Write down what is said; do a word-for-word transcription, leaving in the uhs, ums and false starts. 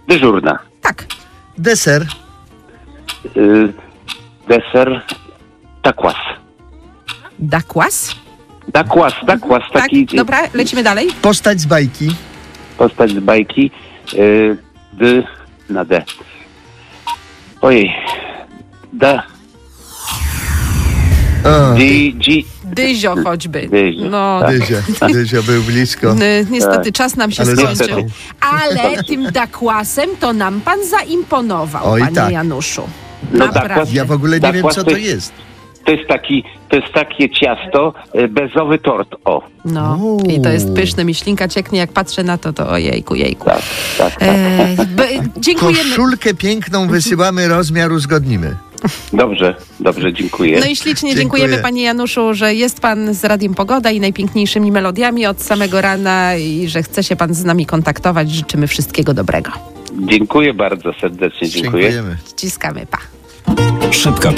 Dyżurna. Tak. Deser. Y, deser. Takwas. Dakłas? Dakwas, dakwas. Taki Tak, dobra, lecimy dalej. Postać z bajki. postać z bajki. Y, d, na D. Ojej. Da. O, Dzi, dzi. Dyzio choćby. Dyzio, No, tak. Dyzio, Dyzio był blisko. n- niestety czas nam się Ale skończył. został. Ale tym dakłasem to nam pan zaimponował, Oj, panie tak. Januszu. No Naprawdę. dakłas- Ja w ogóle nie Tak, wiem, co to łatwy- jest. To jest taki, to jest takie ciasto, y, bezowy tort. O, No, Uuu. i to jest pyszne, miślinka cieknie, jak patrzę na to, to ojejku, jejku. tak, tak, tak. E, b- dziękujemy. Koszulkę piękną wysyłamy, rozmiar uzgodnimy. Dobrze, dobrze, dziękuję. No i ślicznie Dziękuję. dziękujemy panie Januszu, że jest pan z Radiem Pogoda i najpiękniejszymi melodiami od samego rana i że chce się pan z nami kontaktować. Życzymy wszystkiego dobrego. Dziękuję bardzo serdecznie, dziękuję. Dziękujemy. Ściskamy, pa. Szybka